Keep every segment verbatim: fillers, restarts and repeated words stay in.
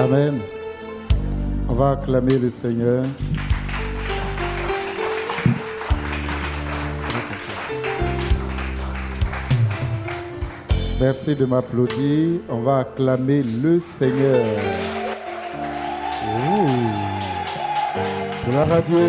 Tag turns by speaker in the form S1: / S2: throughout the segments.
S1: Amen. On va acclamer le Seigneur. Merci de m'applaudir. On va acclamer le Seigneur. Ouh. Gloire à Dieu.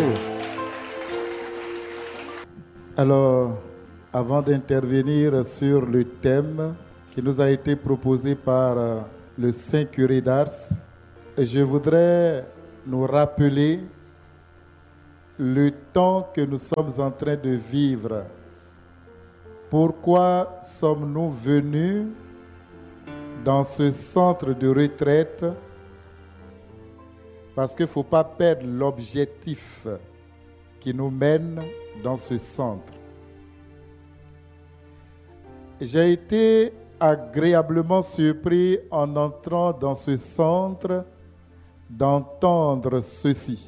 S1: Alors, avant d'intervenir sur le thème qui nous a été proposé par le Saint Curé d'Ars, je voudrais nous rappeler le temps que nous sommes en train de vivre. Pourquoi sommes-nous venus dans ce centre de retraite? Parce qu'il ne faut pas perdre l'objectif qui nous mène dans ce centre. J'ai été agréablement surpris en entrant dans ce centre d'entendre ceci.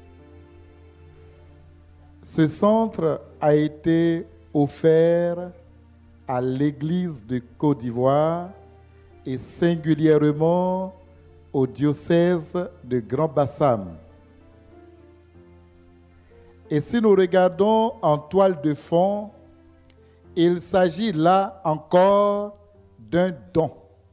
S1: Ce centre a été offert à l'Église de Côte d'Ivoire et singulièrement au diocèse de Grand Bassam. Et si nous regardons en toile de fond, il s'agit là encore d'un don.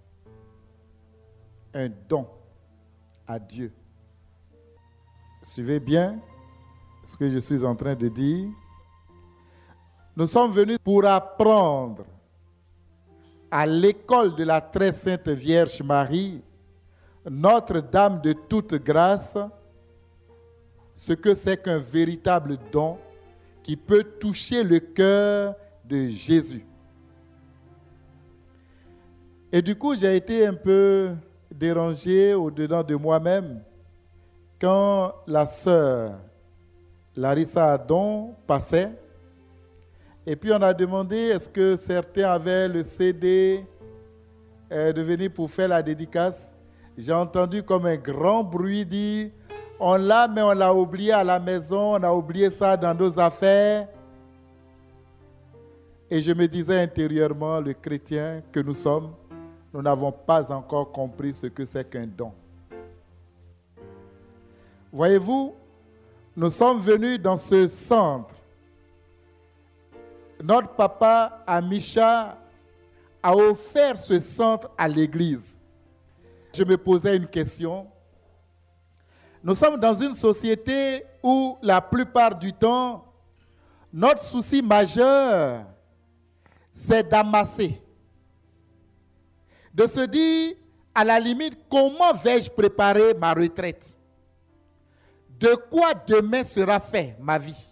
S1: Un don à Dieu. Suivez bien ce que je suis en train de dire. Nous sommes venus pour apprendre à l'école de la très sainte Vierge Marie, Notre-Dame de toute grâce, ce que c'est qu'un véritable don qui peut toucher le cœur de Jésus. Et du coup, j'ai été un peu dérangé au-dedans de moi-même quand la sœur Larissa Adon passait. Et puis on a demandé est-ce que certains avaient le C D euh, de venir pour faire la dédicace. J'ai entendu comme un grand bruit dire on l'a mais on l'a oublié à la maison, on a oublié ça dans nos affaires. Et je me disais intérieurement, le chrétien que nous sommes, nous n'avons pas encore compris ce que c'est qu'un don. Voyez-vous, nous sommes venus dans ce centre. Notre papa, Amisha, a offert ce centre à l'église. Je me posais une question. Nous sommes dans une société où la plupart du temps, notre souci majeur, c'est d'amasser. De se dire, à la limite, comment vais-je préparer ma retraite? De quoi demain sera fait ma vie?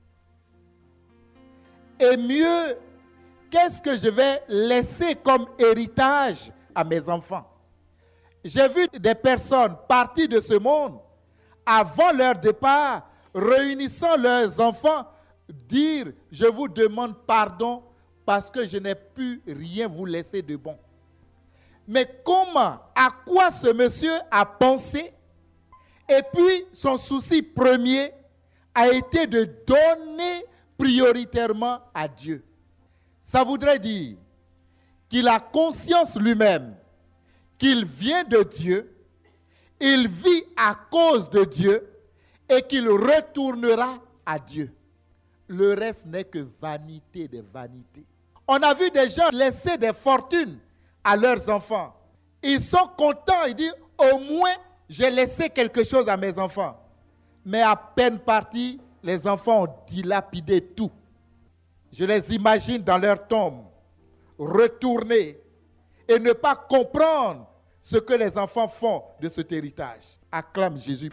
S1: Et mieux, qu'est-ce que je vais laisser comme héritage à mes enfants? J'ai vu des personnes parties de ce monde, avant leur départ, réunissant leurs enfants, dire « Je vous demande pardon parce que je n'ai pu rien vous laisser de bon. » Mais comment, à quoi ce monsieur a pensé? Et puis, son souci premier a été de donner prioritairement à Dieu. Ça voudrait dire qu'il a conscience lui-même qu'il vient de Dieu, il vit à cause de Dieu et qu'il retournera à Dieu. Le reste n'est que vanité des vanités. On a vu des gens laisser des fortunes à leurs enfants. Ils sont contents, ils disent au moins j'ai laissé quelque chose à mes enfants. Mais à peine partis, les enfants ont dilapidé tout. Je les imagine dans leur tombe, retourner et ne pas comprendre ce que les enfants font de cet héritage. Acclame Jésus.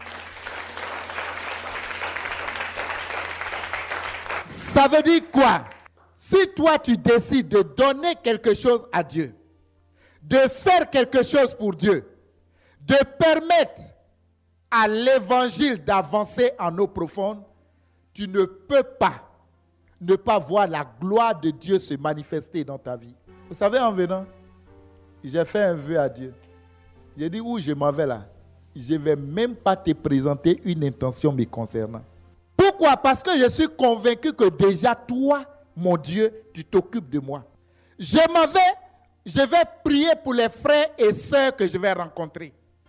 S1: Ça veut dire quoi? Si toi tu décides de donner quelque chose à Dieu, de faire quelque chose pour Dieu, de permettre à l'évangile d'avancer en eau profonde, tu ne peux pas ne pas voir la gloire de Dieu se manifester dans ta vie. Vous savez, en venant, j'ai fait un vœu à Dieu. J'ai dit, où je m'en vais là? Je ne vais même pas te présenter une intention me concernant. Pourquoi? Parce que je suis convaincu que déjà toi, mon Dieu, tu t'occupes de moi. Je m'en vais, je vais prier pour les frères et sœurs que je vais rencontrer.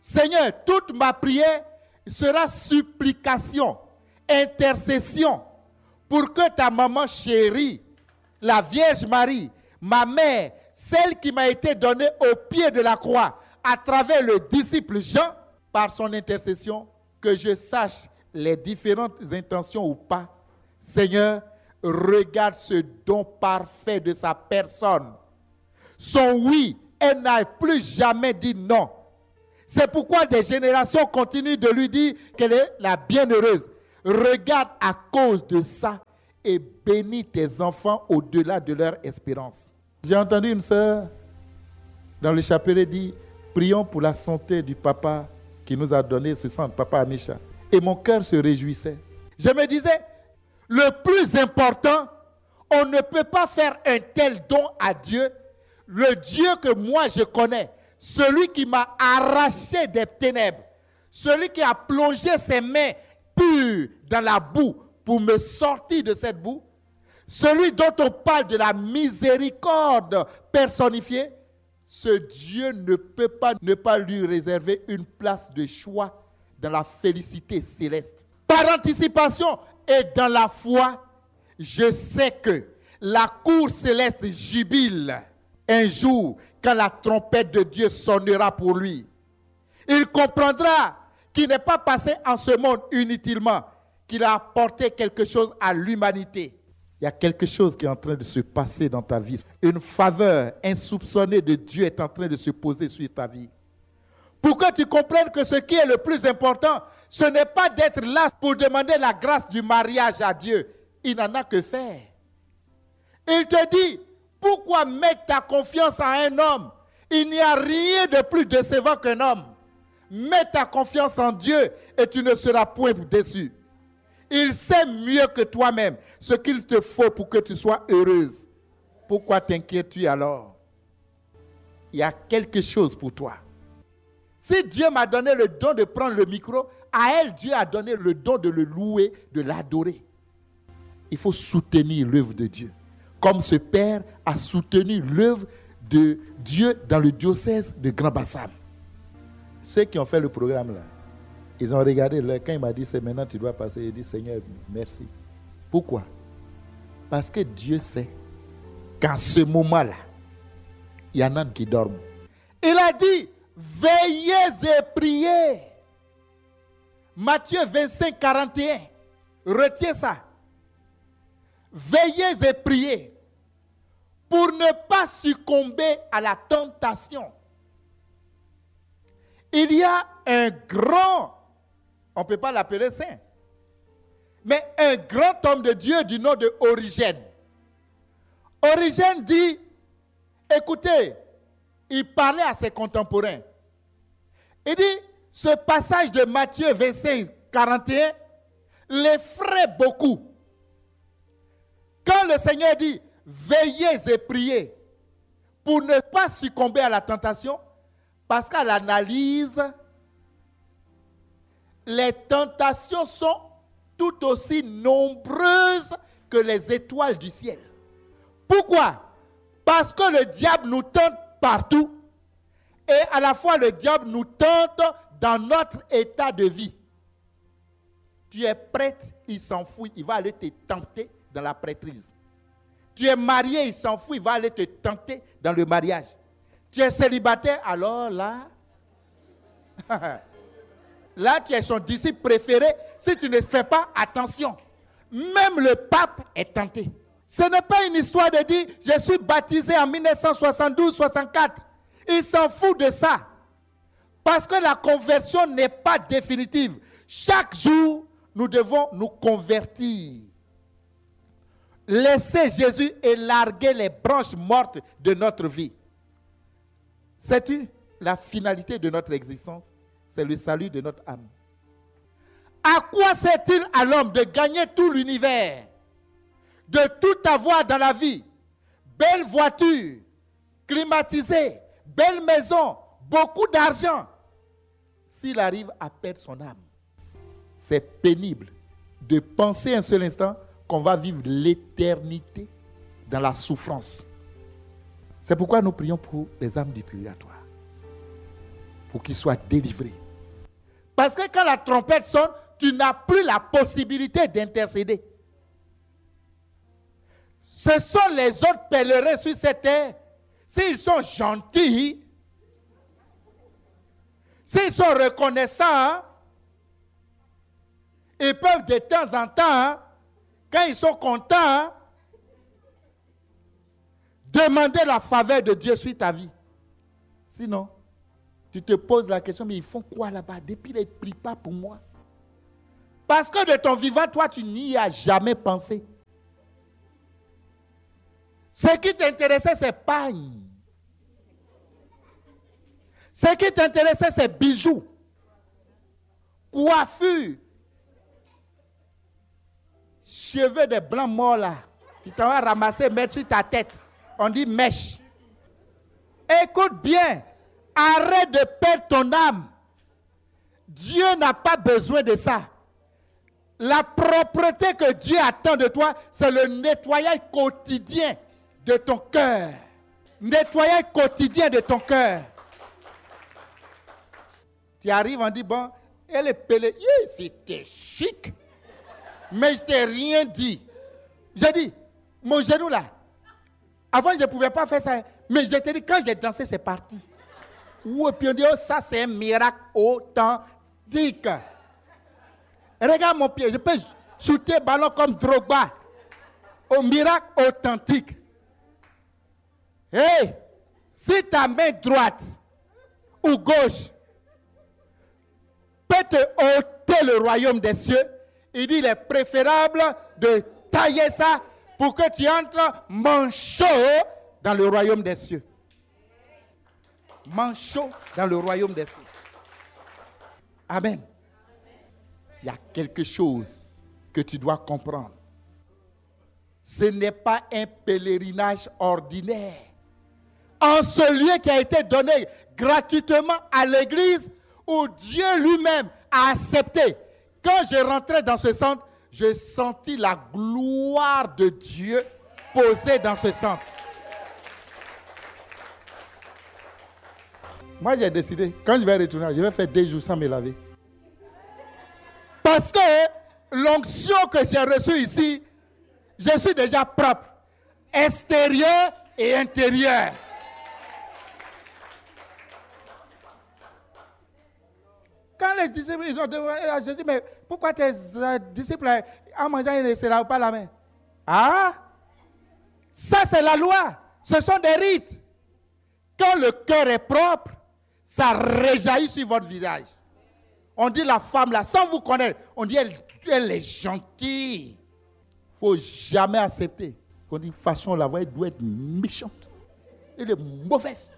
S1: Seigneur, toute ma prière sera supplication, intercession, pour que ta maman chérie, la Vierge Marie, ma mère, celle qui m'a été donnée au pied de la croix, à travers le disciple Jean, par son intercession, que je sache les différentes intentions ou pas. Seigneur, regarde ce don parfait de sa personne. Son oui, elle n'a plus jamais dit non. C'est pourquoi des générations continuent de lui dire qu'elle est la bienheureuse. Regarde à cause de ça et bénis tes enfants au-delà de leur espérance. J'ai entendu une sœur dans le chapelet dire, prions pour la santé du papa qui nous a donné ce sang, papa Amisha. Et mon cœur se réjouissait. Je me disais, le plus important, on ne peut pas faire un tel don à Dieu. Le Dieu que moi je connais, celui qui m'a arraché des ténèbres, celui qui a plongé ses mains pures dans la boue pour me sortir de cette boue, celui dont on parle de la miséricorde personnifiée, ce Dieu ne peut pas ne pas lui réserver une place de choix dans la félicité céleste. Par anticipation et dans la foi, je sais que la cour céleste jubile un jour quand la trompette de Dieu sonnera pour lui. Il comprendra qu'il n'est pas passé en ce monde inutilement, qu'il a apporté quelque chose à l'humanité. Il y a quelque chose qui est en train de se passer dans ta vie. Une faveur insoupçonnée de Dieu est en train de se poser sur ta vie. Pour que tu comprennes que ce qui est le plus important, ce n'est pas d'être là pour demander la grâce du mariage à Dieu. Il n'en a que faire. Il te dit, pourquoi mettre ta confiance en un homme? Il n'y a rien de plus décevant qu'un homme. Mets ta confiance en Dieu et tu ne seras point déçu. Il sait mieux que toi-même ce qu'il te faut pour que tu sois heureuse. Pourquoi t'inquiètes-tu alors? Il y a quelque chose pour toi. Si Dieu m'a donné le don de prendre le micro, à elle, Dieu a donné le don de le louer, de l'adorer. Il faut soutenir l'œuvre de Dieu. Comme ce père a soutenu l'œuvre de Dieu dans le diocèse de Grand-Bassam. Ceux qui ont fait le programme là, ils ont regardé, quand il m'a dit, c'est maintenant tu dois passer, il dit, Seigneur, merci. Pourquoi? Parce que Dieu sait qu'en ce moment-là, il y en a qui dorment. Il a dit, veillez et priez. Matthieu vingt-cinq, quarante et un. Retiens ça. Veillez et priez pour ne pas succomber à la tentation. Il y a un grand, on ne peut pas l'appeler saint, mais un grand homme de Dieu du nom de Origène. Origène dit, écoutez, il parlait à ses contemporains. Il dit, ce passage de Matthieu vingt-cinq, quarante et un l'effraie beaucoup. Quand le Seigneur dit, veillez et priez pour ne pas succomber à la tentation, parce qu'à l'analyse, les tentations sont tout aussi nombreuses que les étoiles du ciel. Pourquoi? Parce que le diable nous tente partout et à la fois le diable nous tente dans notre état de vie. Tu es prête, il s'en fout, il va aller te tenter dans la prêtrise. Tu es marié, il s'en fout, il va aller te tenter dans le mariage. Tu es célibataire, alors là, là tu es son disciple préféré. Si tu ne fais pas attention, même le pape est tenté. Ce n'est pas une histoire de dire, je suis baptisé en dix-neuf cent soixante-douze soixante-quatre. Il s'en fout de ça. Parce que la conversion n'est pas définitive. Chaque jour, nous devons nous convertir. Laissez Jésus élarguer les branches mortes de notre vie. Sais-tu, la finalité de notre existence, c'est le salut de notre âme. À quoi sert-il à l'homme de gagner tout l'univers, de tout avoir dans la vie, belle voiture, climatisée, belle maison, beaucoup d'argent, s'il arrive à perdre son âme? C'est pénible de penser un seul instant qu'on va vivre l'éternité dans la souffrance. C'est pourquoi nous prions pour les âmes du purgatoire. pour qu'il soit délivré. Parce que quand la trompette sonne, tu n'as plus la possibilité d'intercéder. Ce sont les autres pèlerins sur cette terre. S'ils sont gentils, s'ils sont reconnaissants, ils peuvent de temps en temps, quand ils sont contents, demander la faveur de Dieu sur ta vie. Sinon, tu te poses la question, mais ils font quoi là-bas? Depuis, ils ne prient pas pour moi. Parce que de ton vivant, toi, tu n'y as jamais pensé. Ce qui t'intéressait, c'est pagne. Ce qui t'intéressait, c'est bijoux, coiffure, cheveux de blanc morts là. Tu t'en vas ramasser, mettre sur ta tête. On dit mèche. Écoute bien, arrête de perdre ton âme. Dieu n'a pas besoin de ça. La propreté que Dieu attend de toi, c'est le nettoyage quotidien de ton cœur. Nettoyage quotidien de ton cœur. Tu arrives, on dit, bon, elle est pelée. Yeah, c'était chic. Mais je t'ai rien dit. J'ai dit, mon genou là, avant je ne pouvais pas faire ça. Mais je t'ai dit, quand j'ai dansé, c'est parti. Ou puis on dit, oh, ça c'est un miracle authentique. Regarde mon pied, je peux shooter ballon comme Drogba. Au miracle authentique. Hey, si ta main droite ou gauche peut te ôter le royaume des cieux, il dit, il est préférable de tailler ça pour que tu entres manchot dans le royaume des cieux. Manchot dans le royaume des cieux. Amen. Il y a quelque chose que tu dois comprendre. Ce n'est pas un pèlerinage ordinaire. En ce lieu qui a été donné gratuitement à l'église, où Dieu lui-même a accepté. Quand je rentrais dans ce centre, j'ai senti la gloire de Dieu posée dans ce centre. Moi, j'ai décidé, quand je vais retourner, je vais faire deux jours sans me laver. Parce que l'onction que j'ai reçue ici, je suis déjà propre, extérieur et intérieur. Quand les disciples, ils ont demandé à Jésus, mais pourquoi tes disciples, en mangeant, ils ne se lavent pas la main? Ah, ça c'est la loi. Ce sont des rites. Quand le cœur est propre, ça rejaillit sur votre visage. On dit la femme là, sans vous connaître, on dit elle, elle est gentille. Il ne faut jamais accepter qu'on dit façon la voix, elle doit être méchante. Elle est mauvaise.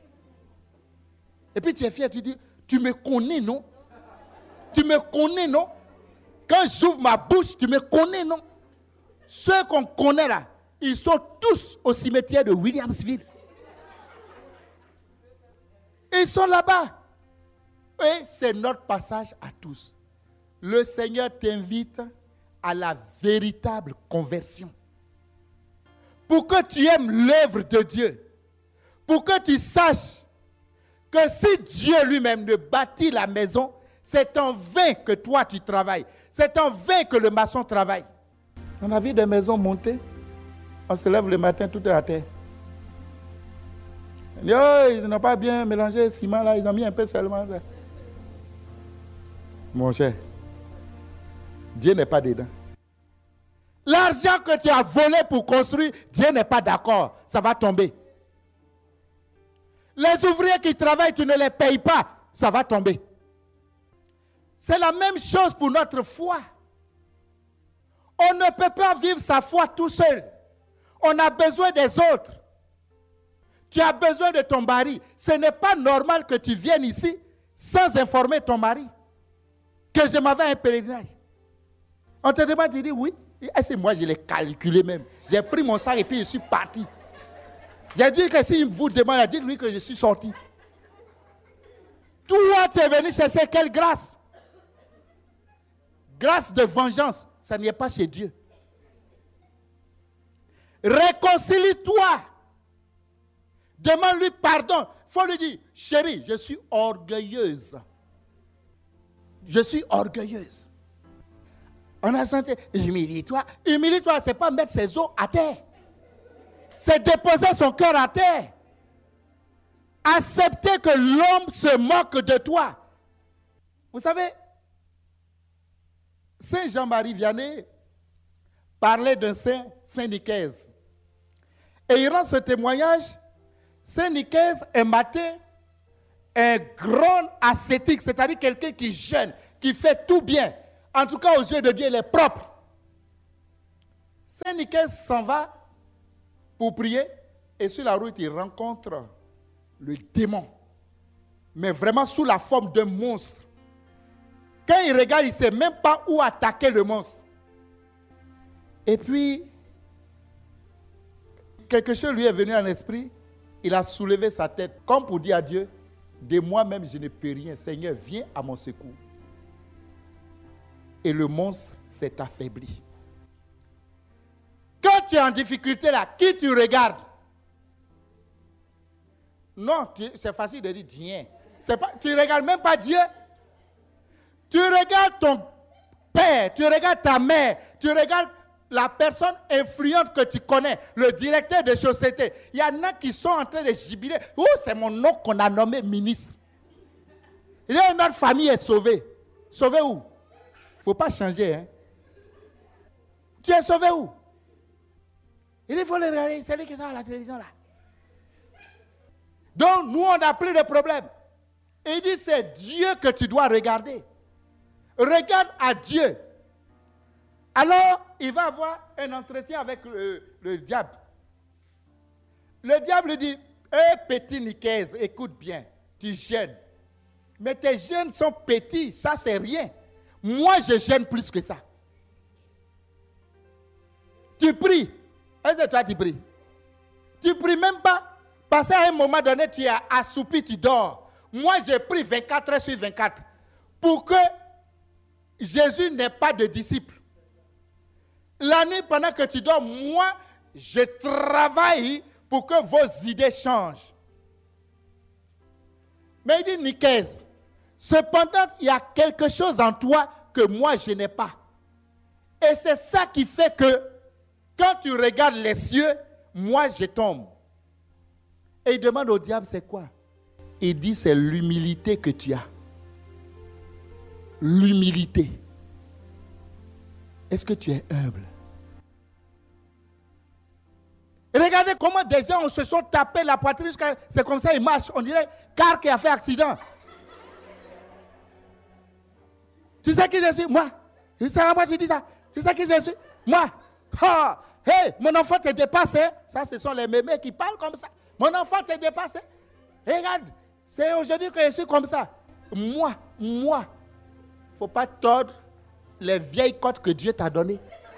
S1: Et puis tu es fier, tu dis, tu me connais, non? Tu me connais, non? Quand j'ouvre ma bouche, tu me connais, non? Ceux qu'on connaît là, ils sont tous au cimetière de Williamsville. Ils sont là-bas. Et c'est notre passage à tous. Le Seigneur t'invite à la véritable conversion. Pour que tu aimes l'œuvre de Dieu. Pour que tu saches que si Dieu lui-même ne bâtit la maison, c'est en vain que toi tu travailles. C'est en vain que le maçon travaille. On a vu des maisons montées. On se lève le matin, tout est à terre. On dit, oh, ils n'ont pas bien mélangé le ciment là, ils ont mis un peu seulement ça. Mon cher, Dieu n'est pas dedans. L'argent que tu as volé pour construire, Dieu n'est pas d'accord. Ça va tomber. Les ouvriers qui travaillent, tu ne les payes pas, ça va tomber. C'est la même chose pour notre foi. On ne peut pas vivre sa foi tout seul. On a besoin des autres. Tu as besoin de ton mari. Ce n'est pas normal que tu viennes ici sans informer ton mari que je m'avais un pèlerinage. On te demande, tu dis oui. Et c'est moi, je l'ai calculé même. J'ai pris mon sac et puis je suis parti. J'ai dit que s'il vous demande, dites-lui que je suis sorti. Toi, tu es venu chercher quelle grâce? Grâce de vengeance, ça n'y est pas chez Dieu. Réconcilie-toi. Demande-lui pardon. faut lui dire, chérie, je suis orgueilleuse. Je suis orgueilleuse. On a senti, humilie-toi. Humilie-toi, ce n'est pas mettre ses os à terre. C'est déposer son cœur à terre. Accepter que l'homme se moque de toi. Vous savez, Saint Jean-Marie Vianney parlait d'un saint, Saint Nicaise. Et il rend ce témoignage. Saint Nicaise, un matin, un grand ascétique, c'est-à-dire quelqu'un qui jeûne, qui fait tout bien. En tout cas, aux yeux de Dieu, il est propre. Saint Nicaise s'en va pour prier et sur la route, il rencontre le démon. Mais vraiment sous la forme d'un monstre. Quand il regarde, il ne sait même pas où attaquer le monstre. Et puis, quelque chose lui est venu en esprit. Il a soulevé sa tête comme pour dire à Dieu, de moi-même je ne peux rien. Seigneur, viens à mon secours. Et le monstre s'est affaibli. Quand tu es en difficulté là, qui tu regardes? Non, tu, c'est facile de dire Dieu. C'est pas, tu ne regardes même pas Dieu. Tu regardes ton père, tu regardes ta mère, tu regardes la personne influente que tu connais, le directeur de société. Il y en a qui sont en train de jubiler. Oh, c'est mon nom qu'on a nommé ministre. Et là, notre famille est sauvée. Sauvée où? Il ne faut pas changer. Hein? Tu es sauvé où? Il faut le regarder, c'est lui qui est à la télévision là. Donc, nous, on n'a plus de problème. Et il dit, c'est Dieu que tu dois regarder. Regarde à Dieu. Alors, il va avoir un entretien avec le, le diable. Le diable lui dit, hé hey, petit Nicaise, écoute bien, tu jeûnes. Mais tes jeûnes sont petits, ça c'est rien. Moi, je jeûne plus que ça. Tu pries. Est-ce que toi tu pries? Tu pries même pas. Parce qu'à un moment donné, tu es assoupi, tu dors. Moi, j'ai pris vingt-quatre heures sur vingt-quatre pour que Jésus n'ait pas de disciples. La nuit, pendant que tu dors, moi, je travaille pour que vos idées changent. Mais il dit, Nicaise, cependant, il y a quelque chose en toi que moi, je n'ai pas. Et c'est ça qui fait que, quand tu regardes les cieux, moi, je tombe. Et il demande au diable, c'est quoi? Il dit, c'est l'humilité que tu as. L'humilité. Est-ce que tu es humble? Regardez comment des gens se sont tapés la poitrine jusqu'à... C'est comme ça, ils marchent. On dirait car qui a fait accident. Tu sais qui je suis? Moi. Tu sais à moi tu dis ça? Tu sais qui je suis? Moi. Oh, hey, mon enfant te dépasse. Hein? Ça, ce sont les mémés qui parlent comme ça. Mon enfant te dépasse. Hein? Regarde, c'est aujourd'hui que je suis comme ça. Moi, moi. Il ne faut pas tordre les vieilles côtes que Dieu t'a données.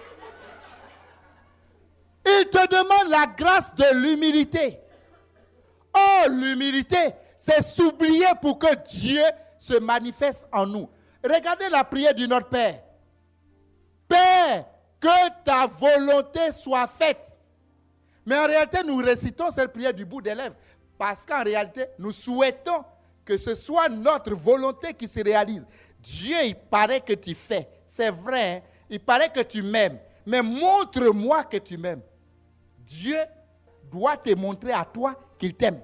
S1: Il te demande la grâce de l'humilité. Oh, l'humilité, c'est s'oublier pour que Dieu se manifeste en nous. Regardez la prière du Notre Père. Père, que ta volonté soit faite. Mais en réalité, nous récitons cette prière du bout des lèvres. Parce qu'en réalité, nous souhaitons que ce soit notre volonté qui se réalise. Dieu, il paraît que tu fais. C'est vrai, hein? Il paraît que tu m'aimes. Mais montre-moi que tu m'aimes. Dieu doit te montrer à toi qu'il t'aime.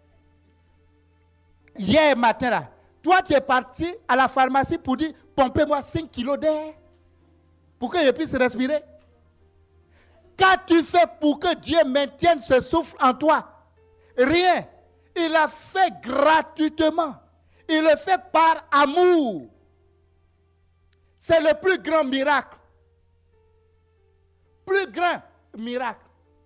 S1: Hier matin, là, toi, tu es parti à la pharmacie pour dire, pompez-moi cinq kilos d'air pour que je puisse respirer. Qu'as-tu fait pour que Dieu maintienne ce souffle en toi? Rien. Il l'a fait gratuitement. Il le fait par amour. C'est le plus grand miracle. Plus grand miracle.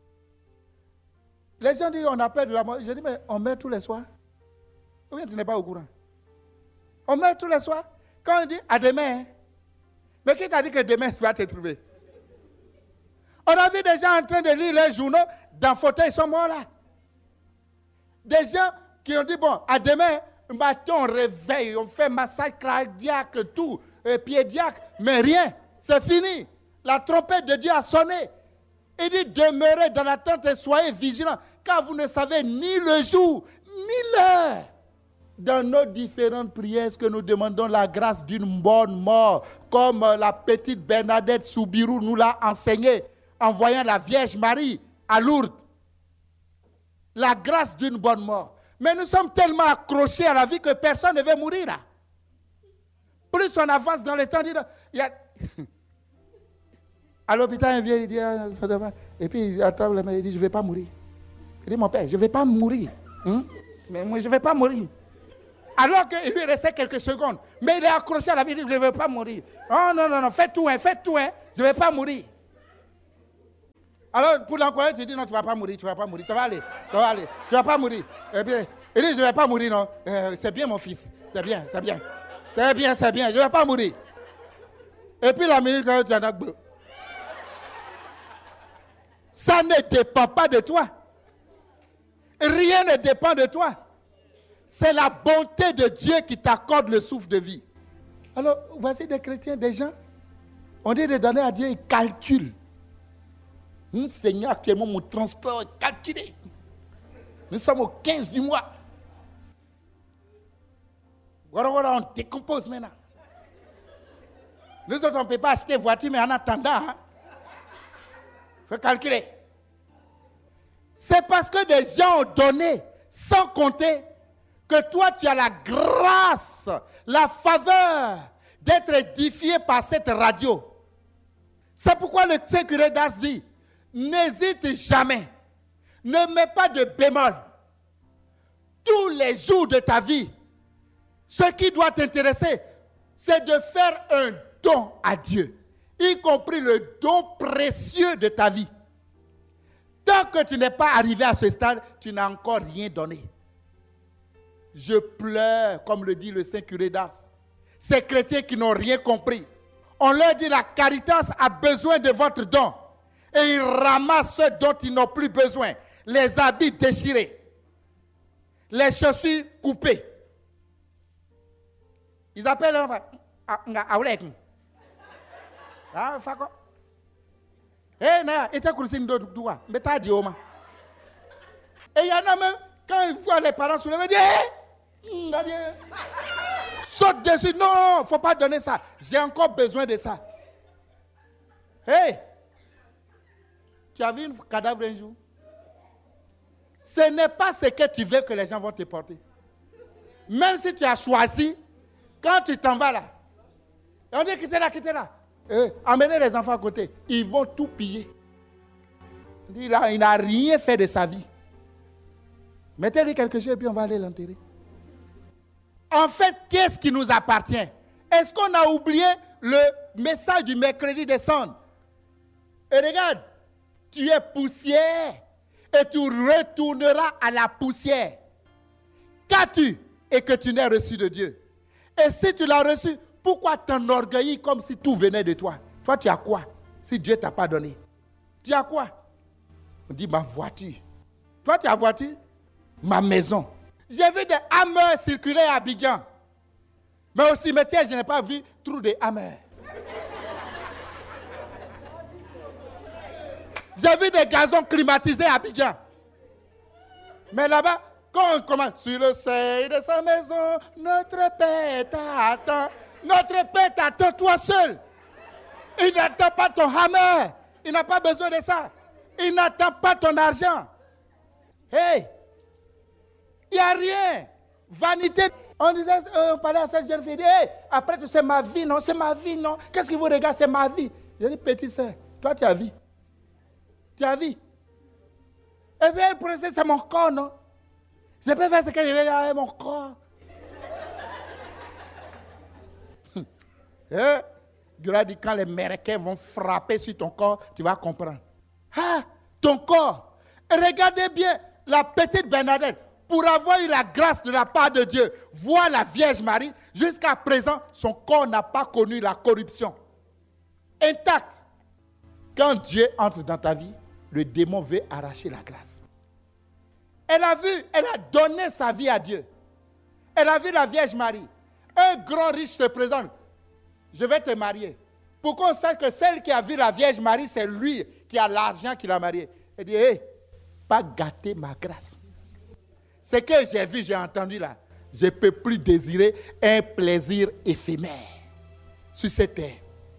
S1: Les gens disent, on a peur de la mort. Je dis, mais on meurt tous les soirs. Ou bien tu n'es pas au courant? On meurt tous les soirs. Quand on dit, à demain. Hein? Mais qui t'a dit que demain, tu vas te trouver? On a vu des gens en train de lire leurs journaux, dans le fauteuil, ils sont morts là. Des gens qui ont dit, bon, à demain, matin, on réveille, on fait massage cardiaque, tout, et pédiaque, mais rien, c'est fini. La trompette de Dieu a sonné. Il dit, demeurez dans l'attente et soyez vigilants, car vous ne savez ni le jour, Mille heures. Dans nos différentes prières, est-ce que nous demandons la grâce d'une bonne mort, comme la petite Bernadette Soubirou nous l'a enseigné, en voyant la Vierge Marie à Lourdes. La grâce d'une bonne mort. Mais nous sommes tellement accrochés à la vie que personne ne veut mourir. Là. Plus on avance dans le temps, il y a... à l'hôpital, un vieil, il dit, et puis il attrape la main, il dit, je ne vais pas mourir. Il dit, mon père, je ne vais pas mourir. Hein? Mais moi, je ne vais pas mourir. Alors qu'il lui restait quelques secondes. Mais il est accroché à la vie, il dit, je ne vais pas mourir. Oh non, non, non, fais tout, hein, fais tout, hein, je ne vais pas mourir. Alors, pour l'encourager, tu dis, non, tu ne vas pas mourir, tu ne vas pas mourir, ça va aller, ça va aller, tu ne vas pas mourir. Et puis, il dit, je ne vais pas mourir, non, euh, c'est bien mon fils, c'est bien, c'est bien, c'est bien, c'est bien, je ne vais pas mourir. Et puis la minute quand tu en as... Ça ne dépend pas de toi. Rien ne dépend de toi. C'est la bonté de Dieu qui t'accorde le souffle de vie. Alors, voici des chrétiens, des gens, on dit de donner à Dieu, ils calculent. Hum, Seigneur, actuellement, mon transport est calculé. Nous sommes au quinze du mois. Voilà, voilà, on décompose maintenant. Nous autres, on ne peut pas acheter voiture, mais en attendant, il hein, faut calculer. C'est parce que des gens ont donné, sans compter, que toi, tu as la grâce, la faveur d'être édifié par cette radio. C'est pourquoi le Saint Curé d'Ars dit, n'hésite jamais, ne mets pas de bémol. Tous les jours de ta vie, ce qui doit t'intéresser, c'est de faire un don à Dieu, y compris le don précieux de ta vie. Tant que tu n'es pas arrivé à ce stade, tu n'as encore rien donné. Je pleure, comme le dit le Saint Curé d'Ars. Ces chrétiens qui n'ont rien compris. On leur dit la Caritas a besoin de votre don. Et ils ramassent ce dont ils n'ont plus besoin. Les habits déchirés. Les chaussures coupées. Ils appellent l'enfant. Ah, Fako. Eh, na, et t'as cru d'autres doigts. Mais t'as dit, Oma. Et il y en a même, quand ils voient les parents soulever, ils disent, eh, saute dessus. Non, il ne faut pas donner ça. J'ai encore besoin de ça. Hey, tu as vu un cadavre un jour? Ce n'est pas ce que tu veux que les gens vont te porter. Même si tu as choisi, quand tu t'en vas là, on dit quittez là, quittez là. Eh, amenez les enfants à côté. Ils vont tout piller. Il n'a rien fait de sa vie. Mettez-lui quelque chose et puis on va aller l'enterrer. En fait, qu'est-ce qui nous appartient? Est-ce qu'on a oublié le message du mercredi des cendres? Et regarde, tu es poussière et tu retourneras à la poussière. Qu'as-tu et que tu n'aies reçu de Dieu? Et si tu l'as reçu, pourquoi t'enorgueillir comme si tout venait de toi? Toi, tu as quoi si Dieu ne t'a pas donné? Tu as quoi? On dit ma voiture. Toi, tu as voiture? Ma maison. J'ai vu des hammers circuler à Abidjan. Mais au cimetière, je n'ai pas vu trop de hammers. J'ai vu des gazons climatisés à Abidjan. Mais là-bas, quand on commence sur le seuil de sa maison, notre Père t'attend. Notre Père t'attend toi seul. Il n'attend pas ton hammer. Il n'a pas besoin de ça. Il n'attend pas ton argent. Hey, il n'y a rien. Vanité. On disait, on parlait à cette jeune fille, hey, après tu sais ma vie, non, c'est ma vie, non. Qu'est-ce que vous regardez, c'est ma vie. Je dis, petite soeur, toi tu as vie. Tu as vie. Et bien, pour ça, c'est mon corps, non. Je peux faire ce que je veux avec mon corps. Eh, Dieu a dit, quand les Américains vont frapper sur ton corps, tu vas comprendre. Ah, ton corps. Et regardez bien, la petite Bernadette, pour avoir eu la grâce de la part de Dieu, voir la Vierge Marie, jusqu'à présent, son corps n'a pas connu la corruption. Intact. Quand Dieu entre dans ta vie, le démon veut arracher la grâce. Elle a vu, elle a donné sa vie à Dieu. Elle a vu la Vierge Marie. Un grand riche se présente. Je vais te marier. Pour qu'on sache que celle qui a vu la Vierge Marie, c'est lui qui a l'argent qui l'a mariée. Elle dit, hé, hey, pas gâter ma grâce. ce que j'ai vu, j'ai entendu là, je ne peux plus désirer un plaisir éphémère sur cette terre.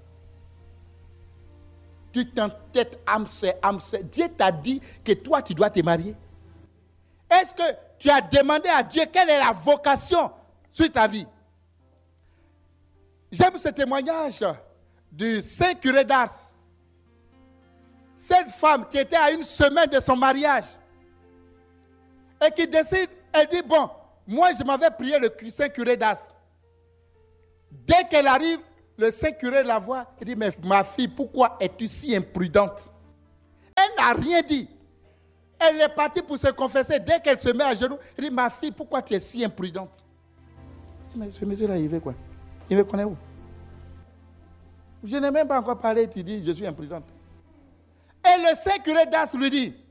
S1: Tu t'entêtes, âme sœur, âme sœur. Dieu t'a dit que toi, tu dois te marier. Est-ce que tu as demandé à Dieu quelle est la vocation sur ta vie? J'aime ce témoignage du Saint curé d'Ars. Cette femme qui était à une semaine de son mariage et qui décide, elle dit, bon, moi je m'avais prié le Saint curé d'Ars. Dès qu'elle arrive, le Saint curé la voit, il dit, mais ma fille, pourquoi es-tu si imprudente? Elle n'a rien dit. Elle est partie pour se confesser. Dès qu'elle se met à genoux, elle dit, ma fille, pourquoi tu es si imprudente? Mais ce monsieur-là, il veut quoi? Il me connaît où? Je n'ai même pas encore parlé, tu dis, je suis imprudente. Et le Saint curé d'Ars lui dit,